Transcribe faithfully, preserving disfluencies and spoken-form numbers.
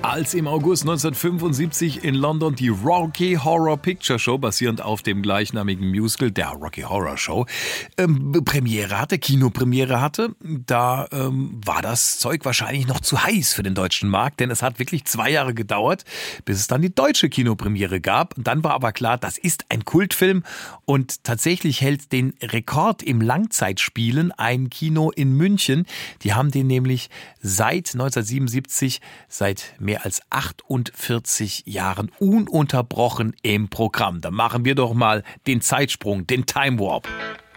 Als im August neunzehnhundertfünfundsiebzig in London die Rocky Horror Picture Show, basierend auf dem gleichnamigen Musical der Rocky Horror Show, ähm, Premiere hatte, Kinopremiere hatte, da ähm, war das Zeug wahrscheinlich noch zu heiß für den deutschen Markt, denn es hat wirklich zwei Jahre gedauert, bis es dann die deutsche Kinopremiere gab. Und dann war aber klar, das ist ein Kultfilm und tatsächlich hält den Rekord im Langzeitspielen ein Kino in München. Die haben den nämlich seit neunzehnhundertsiebenundsiebzig, seit mehr als achtundvierzig Jahren ununterbrochen im Programm. Da machen wir doch mal den Zeitsprung, den Time Warp.